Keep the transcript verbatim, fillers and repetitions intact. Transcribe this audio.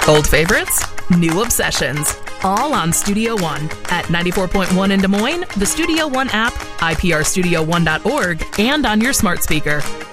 Old favorites, new obsessions, all on Studio One at ninety-four point one in Des Moines, the Studio One app, I P R studio one dot org, and on your smart speaker.